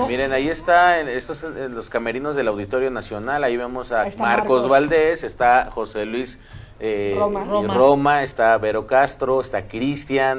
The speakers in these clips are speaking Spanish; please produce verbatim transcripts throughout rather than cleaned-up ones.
Miren, ahí está, en estos en los camerinos del Auditorio Nacional, ahí vemos a Marcos, Marcos Valdés, está José Luis eh, Roma. Roma. Roma, está Vero Castro, está Cristian,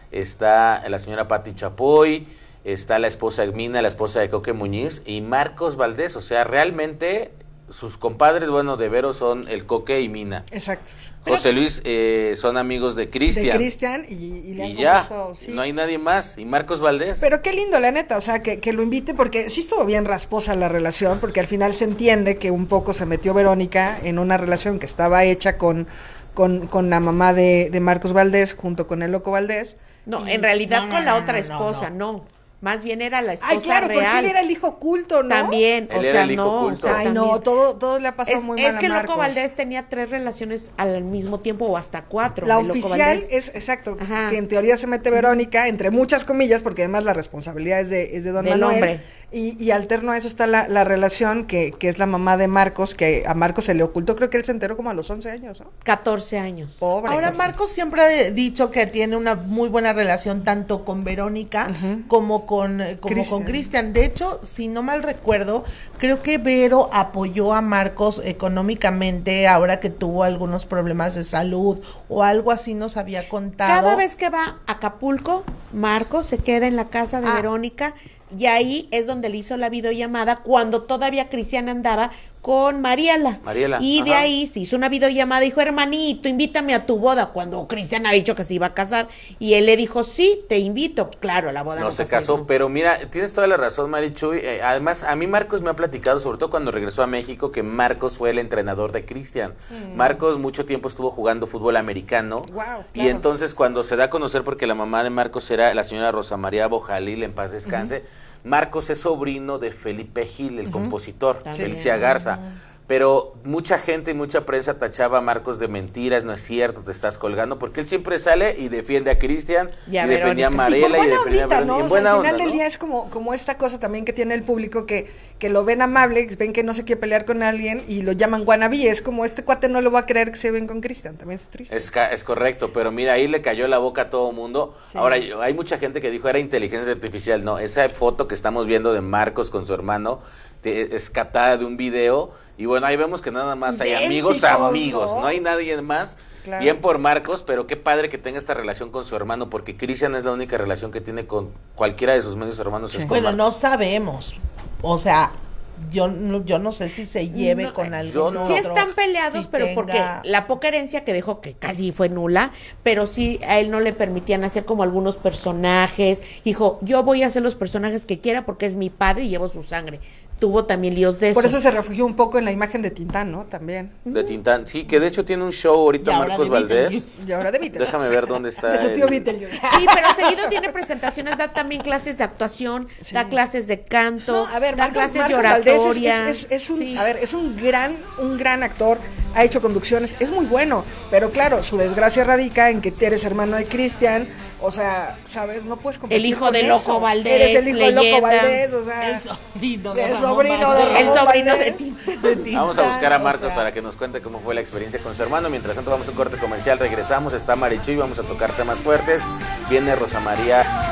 está la señora Pati Chapoy, está la esposa Mina, la esposa de Coque Muñiz, y Marcos Valdés. O sea, realmente sus compadres, bueno, de Vero son el Coque y Mina. Exacto. José Pero, Luis eh, son amigos de Cristian. De Cristian y, y, le y ya, compuesto, sí. No hay nadie más. Y Marcos Valdés. Pero qué lindo, la neta, o sea, que, que lo invite, porque sí estuvo bien rasposa la relación, porque al final se entiende que un poco se metió Verónica en una relación que estaba hecha con, con, con la mamá de, de Marcos Valdés, junto con el Loco Valdés. No, y, en realidad no, no, con la no, otra no, esposa, no. no. Más bien era la esposa Ay, claro, real. porque él era el hijo oculto, ¿no? También, Él o era sea, el hijo no. oculto. O sea, Ay, no, también. todo, todo le ha pasado Es, muy mal es que a Loco Marcos. Valdés tenía tres relaciones al mismo tiempo o hasta cuatro. La el Loco oficial Valdés. es, exacto, Ajá. que en teoría se mete Verónica, entre muchas comillas, porque además la responsabilidad es de, es de don Del Manuel. hombre. Y, y alterno a eso está la, la relación que, que es la mamá de Marcos, que a Marcos se le ocultó, creo que él se enteró como a los once años, ¿no? catorce años. Pobre. Ahora pues, Marcos siempre ha dicho que tiene una muy buena relación tanto con Verónica Ujú. como con eh, como Cristian. con Cristian. De hecho, si no mal recuerdo, creo que Vero apoyó a Marcos económicamente ahora que tuvo algunos problemas de salud o algo así nos había contado. Cada vez que va a Acapulco, Marcos se queda en la casa de Ah. Verónica y ahí es donde le hizo la videollamada cuando todavía Cristian andaba con Mariela. Mariela, Y de ajá. ahí se hizo una videollamada, dijo, hermanito, invítame a tu boda, cuando Cristian ha dicho que se iba a casar. Y él le dijo, sí, te invito. Claro, la boda no, No se pasó, casó, ¿no? pero mira, tienes toda la razón, Marichuy. Eh, además, a mí Marcos me ha platicado, sobre todo cuando regresó a México, que Marcos fue el entrenador de Cristian. Mm. Marcos mucho tiempo estuvo jugando fútbol americano. Guau, Y claro. entonces cuando se da a conocer, porque la mamá de Marcos era la señora Rosa María Bojalil, en paz descanse, Marcos es sobrino de Felipe Gil, el compositor, También. Felicia Garza. Pero mucha gente y mucha prensa tachaba a Marcos de mentiras, no es cierto, te estás colgando, porque él siempre sale y defiende a Cristian, y, Y a defendía a Verónica. Y por Mariela, y, buena defendía a ondita, Verónica. ¿no? En O sea, buena al onda, final del ¿no? día es como, como esta cosa también que tiene el público que, que lo ven amable, ven que no se quiere pelear con alguien y lo llaman wannabe. Es como este cuate no lo va a creer que se ven con Cristian, también es triste. Es, ca- es correcto, pero mira, ahí le cayó la boca a todo mundo. Sí. Ahora, yo- hay mucha gente que dijo era inteligencia artificial. No, esa foto que estamos viendo de Marcos con su hermano te- es catada de un video. Y bueno, ahí vemos que nada más hay amigos, Idénticos, amigos, ¿no? no hay nadie más. Claro. Bien por Marcos, pero qué padre que tenga esta relación con su hermano, porque Cristian es la única relación que tiene con cualquiera de sus medios hermanos. Sí. Es con Bueno, no Marcos. sabemos. O sea, yo no, yo no sé si se lleve No, con eh, algún yo no. Sí otro, están peleados, si pero tenga- porque la poca herencia que dejó, que casi fue nula, pero sí a él no le permitían hacer como algunos personajes. Dijo, yo voy a hacer los personajes que quiera porque es mi padre y llevo su sangre. Tuvo también líos de eso. Por eso se refugió un poco en la imagen de Tintán, ¿no? También. De Tintán. Sí, que de hecho tiene un show Y ahorita ahora Marcos de Valdés. Beetlejuice. Y ahora de Beetlejuice. Déjame ver dónde está. De su tío el- Beetlejuice. Sí, pero seguido tiene presentaciones, da también clases de actuación, Sí. da clases de canto, No, a ver, da Marcos, clases Marcos de Valdés es- oratoria. es, es- es un, Sí. a ver, es un gran, un gran actor, ha hecho conducciones, es muy bueno, pero claro, su desgracia radica en que eres hermano de Cristian, o sea, sabes, no puedes competir El hijo con de eso. Loco Valdés, Eres el hijo de Loco leyenda. Valdés, o sea, El sobrino de el Ramón sobrino de Valdés. El Ramón sobrino de Valdés. Tintán. De Tintán, Vamos a buscar a o Marcos sea. para que nos cuente cómo fue la experiencia con su hermano. Mientras tanto vamos a un corte comercial, regresamos, está Marichuy, vamos a tocar temas fuertes. Viene Rosa María